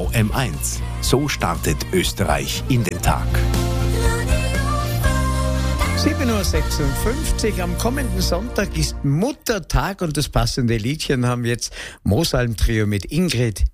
VM1. So startet Österreich in den Tag. 7:56 Uhr. Am kommenden Sonntag ist Muttertag und das passende Liedchen haben jetzt Mosalm Trio mit Ingrid